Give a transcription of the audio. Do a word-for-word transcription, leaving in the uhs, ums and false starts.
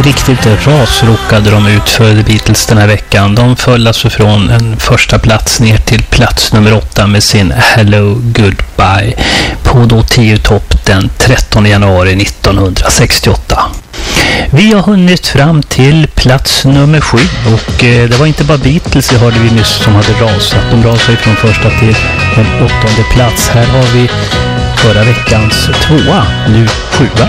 riktigt rasrockade de ut för The Beatles den här veckan. De föll alltså från en första plats ner till plats nummer åtta med sin Hello Goodbye på då tio topp den trettonde januari nittonhundrasextioåtta. Vi har hunnit fram till plats nummer sju och eh, det var inte bara Beatles det hörde vi nyss som hade rasat. De rasade från första till den åttonde plats. Här har vi förra veckans tvåa, nu sjua.